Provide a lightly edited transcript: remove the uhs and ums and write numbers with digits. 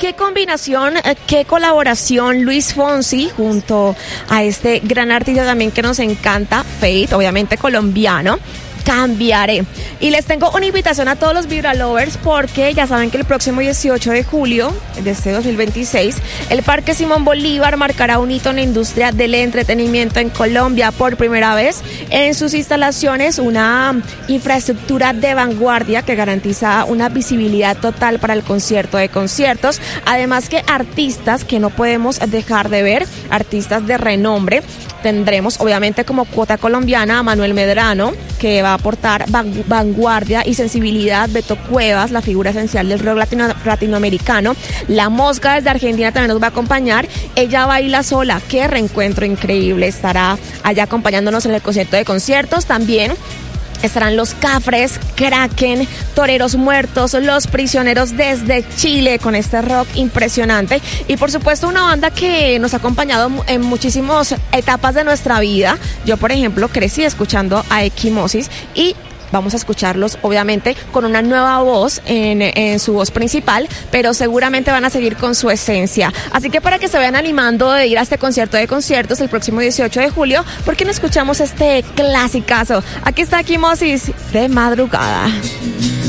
qué combinación, qué colaboración, Luis Fonsi junto a este gran artista también que nos encanta, Feid, obviamente colombiano. Cambiaré. Y les tengo una invitación a todos los Vibra Lovers porque ya saben que el próximo 18 de julio de este 2026 el Parque Simón Bolívar marcará un hito en la industria del entretenimiento en Colombia. Por primera vez en sus instalaciones una infraestructura de vanguardia que garantiza una visibilidad total para el concierto de conciertos. Además que artistas que no podemos dejar de ver, artistas de renombre. Tendremos obviamente como cuota colombiana a Manuel Medrano, que va a aportar vanguardia y sensibilidad. Beto Cuevas, la figura esencial del rock latinoamericano. La Mosca desde Argentina también nos va a acompañar. Ella Baila Sola, qué reencuentro increíble. Estará allá acompañándonos en el concierto de conciertos. También estarán los Cafres, Kraken, Toreros Muertos, Los Prisioneros desde Chile con este rock impresionante y por supuesto una banda que nos ha acompañado en muchísimas etapas de nuestra vida. Yo, por ejemplo, crecí escuchando a Equimosis y vamos a escucharlos obviamente con una nueva voz en su voz principal, pero seguramente van a seguir con su esencia. Así que para que se vayan animando de ir a este concierto de conciertos el próximo 18 de julio, ¿por qué no escuchamos este clasicazo? Aquí está Equimosis de madrugada.